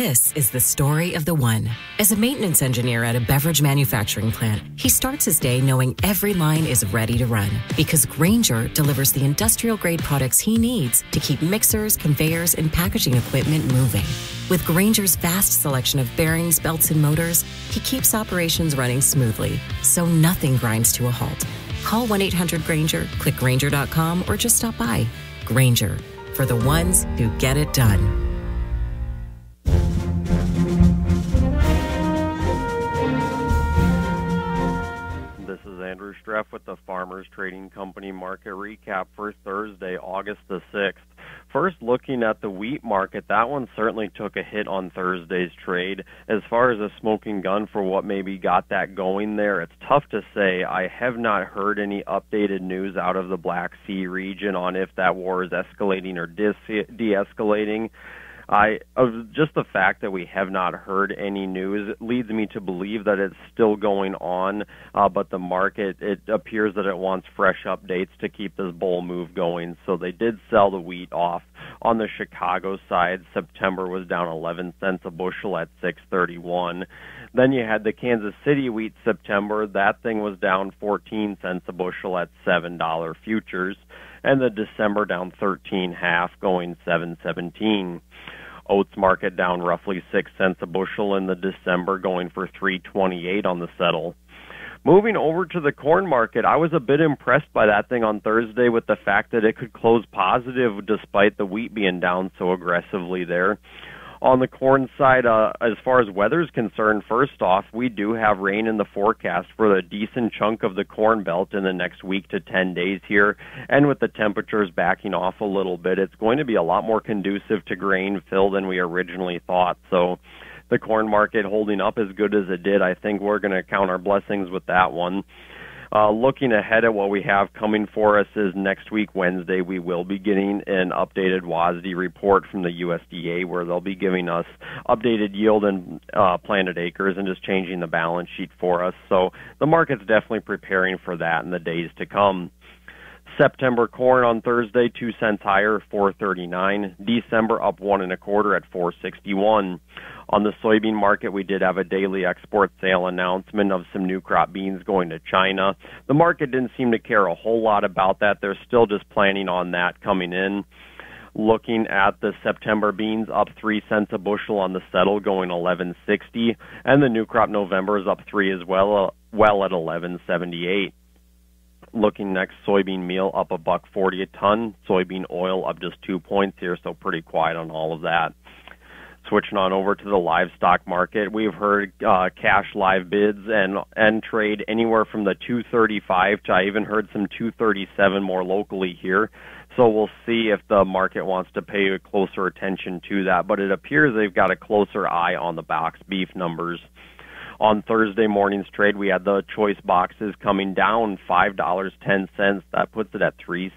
This is the story of the one. As a maintenance engineer at a beverage manufacturing plant, he starts his day knowing every line is ready to run because Grainger delivers the industrial-grade products he needs to keep mixers, conveyors, and packaging equipment moving. With Grainger's vast selection of bearings, belts, and motors, he keeps operations running smoothly, so nothing grinds to a halt. Call 1-800-GRAINGER, click Grainger.com, or just stop by. Grainger, for the ones who get it done. This is Andrew Streff with the Farmers Trading Company market recap for Thursday, August the 6th. First, looking at the wheat market, that one certainly took a hit on Thursday's trade. As far as a smoking gun for what maybe got that going there, it's tough to say. I have not heard any updated news out of the Black Sea region on if that war is escalating or de-escalating. Just the fact that we have not heard any news leads me to believe that it's still going on, but the market, it appears that it wants fresh updates to keep this bull move going. So they did sell the wheat off. On the Chicago side, September was down 11 cents a bushel at 6.31. Then you had the Kansas City wheat September. That thing was down 14 cents a bushel at $7 futures. And the December down 13.5, going 7.17. Oats market down roughly 6 cents a bushel in the December, going for 3.28 on the settle. Moving over to the corn market, I was a bit impressed by that thing on Thursday with the fact that it could close positive despite the wheat being down so aggressively there. On the corn side, as far as weather is concerned, first off, we do have rain in the forecast for a decent chunk of the corn belt in the next week to 10 days here. And with the temperatures backing off a little bit, it's going to be a lot more conducive to grain fill than we originally thought. So the corn market holding up as good as it did, I think we're going to count our blessings with that one. Looking ahead at what we have coming for us is next week, Wednesday, we will be getting an updated WASDE report from the USDA where they'll be giving us updated yield and planted acres and just changing the balance sheet for us. So the market's definitely preparing for that in the days to come. September corn on Thursday, 2 cents higher, 4.39. December up 1 1/4 at 4.61. On the soybean market, we did have a daily export sale announcement of some new crop beans going to China. The market didn't seem to care a whole lot about that. They're still just planning on that coming in. Looking at the September beans, up 3 cents a bushel on the settle, going 11.60, and the new crop November is up 3 as well at 11.78. Looking next, soybean meal up $1.40 a ton. Soybean oil up just 2 points here, so pretty quiet on all of that. Switching on over to the livestock market, we've heard cash live bids and trade anywhere from the 235 to I even heard some 237 more locally here. So we'll see if the market wants to pay closer attention to that. But it appears they've got a closer eye on the box beef numbers. On Thursday morning's trade, we had the choice boxes coming down $5.10. That puts it at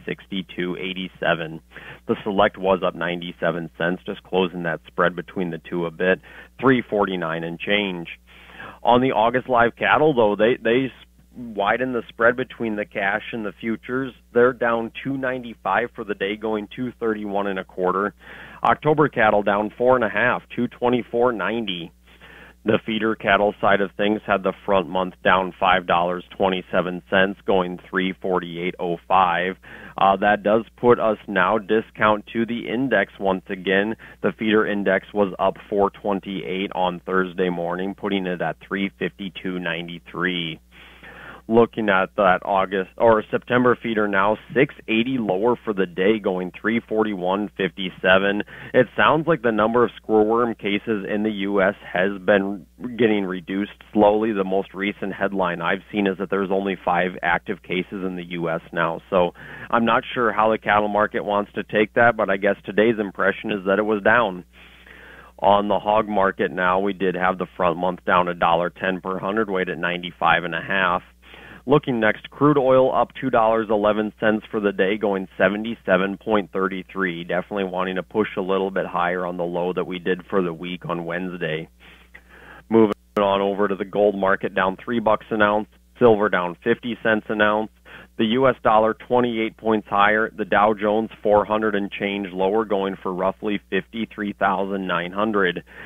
$362.87. The select was up 97 cents, just closing that spread between the two a bit, $3.49 and change. On the August live cattle, though, they widened the spread between the cash and the futures. They're down $2.95 for the day, going $2.31 1/4. October cattle down 4.5, $2.24.90. The feeder cattle side of things had the front month down $5.27, going $348.05. That does put us now discount to the index once again. The feeder index was up 428 on Thursday morning, putting it at 352.93. Looking at that September feeder now, 680 lower for the day, going 341.57. It sounds like the number of screwworm cases in the U.S. has been getting reduced slowly. The most recent headline I've seen is that there's only 5 active cases in the U.S. now. So I'm not sure how the cattle market wants to take that, but I guess today's impression is that it was down. On the hog market now, we did have the front month down $1.10 per hundredweight at 95.5. Looking next, crude oil up $2.11 for the day, going 77.33. Definitely wanting to push a little bit higher on the low that we did for the week on Wednesday. Moving on over to the gold market, down $3 an ounce. Silver down 50 cents an ounce. The U.S. dollar 28 points higher. The Dow Jones 400 and change lower, going for roughly 53,900.